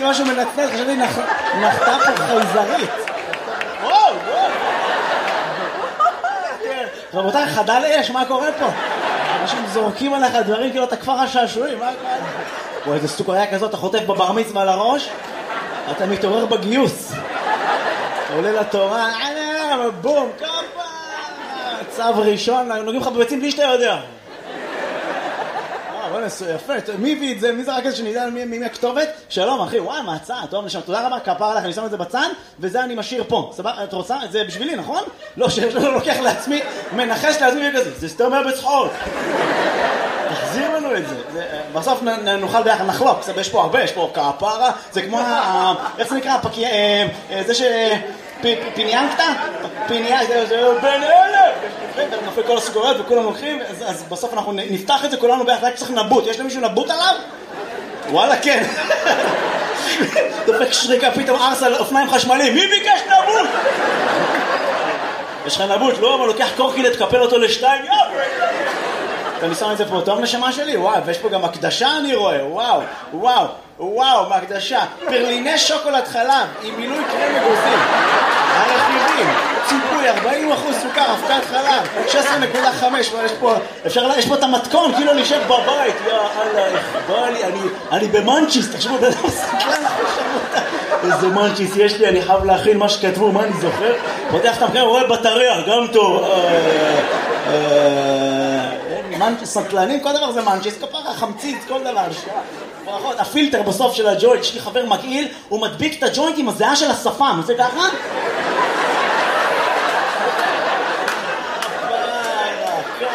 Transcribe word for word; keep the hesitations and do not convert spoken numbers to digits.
ראיתי משהו מנצנץ, חשבתי נחתה פה חייזרית. וואו, וואו. רבותיי, חדל אש, מה קורה פה? אנשים זורקים עליך דברים כאילו אתה כפר השעשועים, מה קורה? וואי, איזה סוכריה כזאת, אתה חוטף בבר מצווה לראש, אתה מתעורר בגיוס. אתה עולה לתורה, בום, כפה, צו ראשון, נוגעים לך בביצים בלי שאתה יודע. וואי, יפה, מי הביא את זה? מי זה רק איזה שנדע מי הכתובת? שלום אחי, וואי, מה הצעה? טוב, נשמע, תודה רבה, כפר עליך, אני שם את זה בצד, וזה אני משאיר פה. סבבה, את רוצה? זה בשבילי, נכון? לא, שאני לוקח לעצמי, מנחש לעצמי וכזה, זה סתם מה בצחוק. תחזיר לנו את זה. בסוף נוכל ביחד, נחלוק, יש פה הרבה, יש פה כפרה, זה כמו, איך זה נקרא? זה ש... פיניאנקטה? פיניאנק, זה בן אלף! נופל כל הסוגרות וכולם הולכים, אז בסוף אנחנו נפתח את זה כולנו ביחד, רק צריך נבוט. יש למישהו נבוט עליו? וואלה, כן. דופק שריקה, פתאום ארס על אופניים חשמליים. מי ביקש נבוט? יש לך נבוט, לא? אבל לוקח קורקילט, תקפל אותו לשתיים, יופי! אתה שם את זה פה טוב נשמה שלי? וואו, ויש פה גם הקדשה אני רואה, וואו, וואו, וואו, מהקדשה. פרליני שוקולד חלב עם מילוי קרם אגוזים. הרכיבים, ציפוי, ארבעים אחוז סוכר, אבקת חלב, שש עשרה נקודה חמש, יש פה, אפשר, יש פה את המתכון, כאילו נשב בבית, יא אללה, איך בא לי, אני, אני במנצ'יס, תחשבו, בן אדם סקלן, איזה מנצ'יס יש לי, אני חייב להכין מה שכתבו, מה אני זוכר? פותח את המחקר, רואה בטריה, גם טוב, מנצ'יס, סקלנים, כל דבר זה מנצ'יס, כפרה, חמציץ, כל דבר, ברכות, הפילטר בסוף של הג'וינט, יש לי חבר מגעיל, הוא מדביק את הג'וינט עם הזיעה של השפם, זה ככה?